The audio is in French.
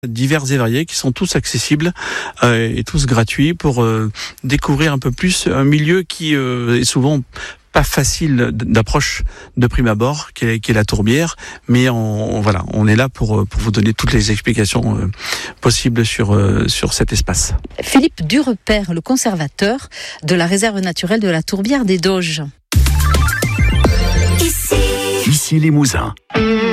divers et variés qui sont tous accessibles et tous gratuits pour découvrir un peu plus un milieu qui est souvent pas facile d'approche de prime abord, qui est la tourbière, mais on est là pour vous donner toutes les explications possibles sur cet espace. Philippe Durepère, le conservateur de la réserve naturelle de la tourbière des Doges. Ici Limousin.